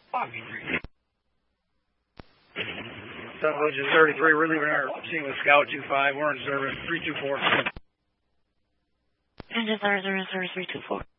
South Legend 33, we're leaving our scene with Scout 25, we're in service 324. Engine service 324.